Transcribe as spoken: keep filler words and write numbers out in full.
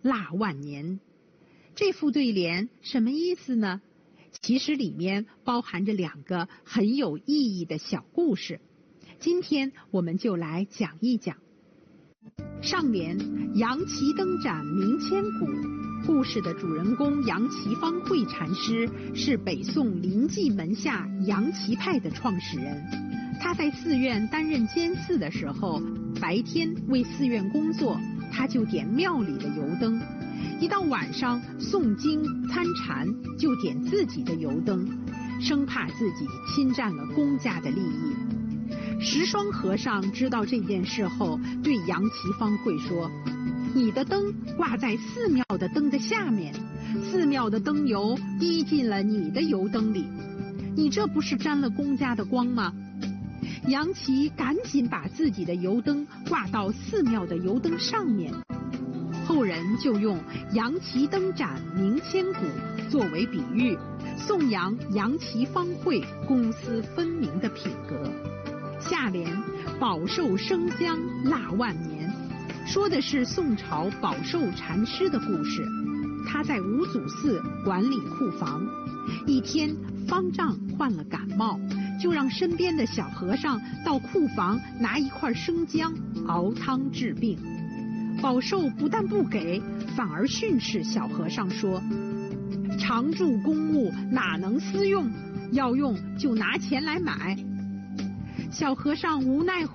腊万年。这副对联什么意思呢？其实里面包含着两个很有意义的小故事，今天我们就来讲一讲。上联杨岐灯盏明千古，故事的主人公杨岐方慧禅师是北宋临济门下杨岐派的创始人。他在寺院担任监寺的时候，白天为寺院工作，他就点庙里的油灯；一到晚上诵经参禅，就点自己的油灯，生怕自己侵占了公家的利益。石霜和尚知道这件事后，对杨岐方慧说：你的灯挂在寺庙的灯的下面，寺庙的灯油滴进了你的油灯里，你这不是沾了公家的光吗？杨岐赶紧把自己的油灯挂到寺庙的油灯上面，后人就用杨岐灯盏明千古作为比喻，颂扬杨岐方慧公私分明的品格。下联饱受生姜腊万年，说的是宋朝饱受禅师的故事。他在五祖寺管理库房，一天方丈患了感冒，就让身边的小和尚到库房拿一块生姜熬汤治病。饱受不但不给，反而训斥小和尚说：常住公务哪能私用，要用就拿钱来买。小和尚无奈